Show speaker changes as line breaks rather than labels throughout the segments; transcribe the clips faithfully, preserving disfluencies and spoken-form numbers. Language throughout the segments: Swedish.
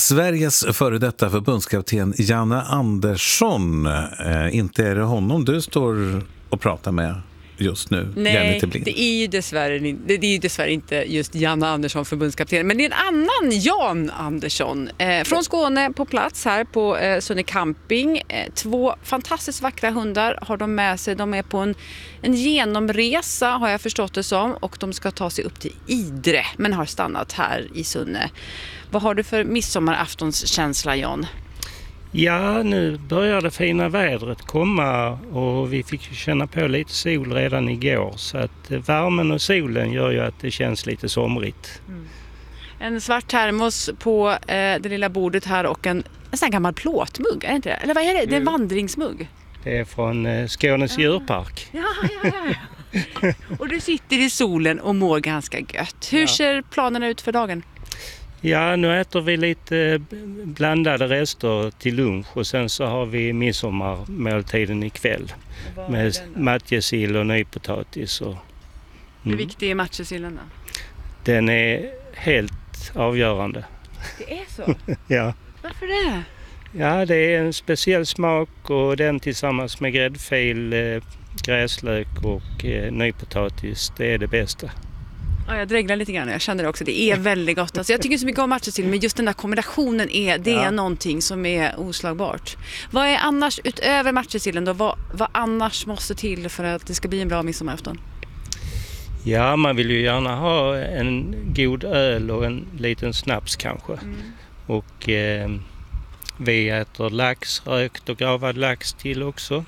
Sveriges före detta förbundskapten Janne Andersson. Eh, inte är det honom du står och pratar med just nu.
Nej, det är, ju dessvärre, det är ju dessvärre inte just Janne Andersson, förbundskapten, men det är en annan Jan Andersson eh, från Skåne på plats här på eh, Sunne camping. Eh, två fantastiskt vackra hundar har de med sig. De är på en, en genomresa har jag förstått det som, och de ska ta sig upp till Idre men har stannat här i Sunne. Vad har du för midsommaraftonkänsla, Jan?
Ja, nu börjar det fina vädret komma och vi fick känna på lite sol redan igår. Så att värmen och solen gör ju att det känns lite somrigt.
Mm. En svart termos på eh, det lilla bordet här och en, en sån här gammal plåtmugg, är det inte det? Eller vad är det? Det är en vandringsmugg.
Det är från eh, Skånes ja. djurpark.
Ja, ja, ja. Och du sitter i solen och mår ganska gött. Hur ja. ser planerna ut för dagen?
Ja, nu äter vi lite blandade rester till lunch och sen så har vi midsommarmåltiden ikväll med matjessill och nypotatis. Och, mm.
Hur viktig är matjessillen då?
Den är helt avgörande.
Det är så?
Ja.
Varför det?
Ja, det är en speciell smak och den tillsammans med gräddfil, eh, gräslök och eh, nypotatis, det är det bästa.
Ja, jag dreglar lite grann. Jag känner det också. Det är väldigt gott. Alltså, jag tycker så mycket om matjessill, men just den där kombinationen är, det är ja. någonting som är oslagbart. Vad är annars, utöver matjessillen då, vad, vad annars måste till för att det ska bli en bra midsommarafton?
Ja, man vill ju gärna ha en god öl och en liten snaps kanske. Mm. Och eh, vi äter lax, rökt och gravad lax till också.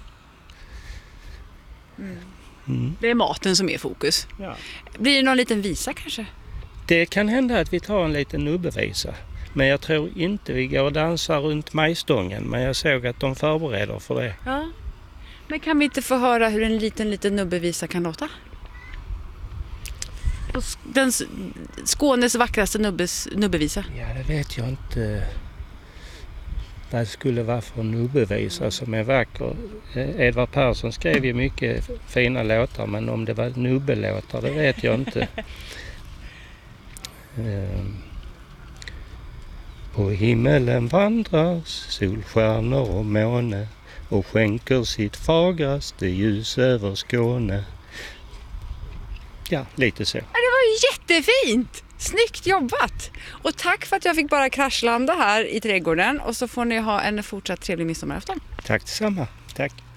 Mm. Mm. Det är maten som är fokus. Ja. Blir det någon liten visa kanske?
Det kan hända att vi tar en liten nubbevisa. Men jag tror inte vi går och dansar runt majstången. Men jag såg att de förbereder för det.
Ja. Men kan vi inte få höra hur en liten, liten nubbevisa kan låta? Den Skånes vackraste nubbes, nubbevisa.
Ja, det vet jag inte. Vad det skulle vara för nubbevisa som är vacker. Edvard Persson skrev ju mycket fina låtar, men om det var nubbelåtar, det vet jag inte. På himmelen vandrar solstjärnor och måne och skänker sitt fagraste ljus över Skåne. Ja, lite så.
Ja, det var ju jättefint! Snyggt jobbat! Och tack för att jag fick bara kraschlanda här i trädgården, och så får ni ha en fortsatt trevlig midsommarafton.
Tack detsamma. Tack.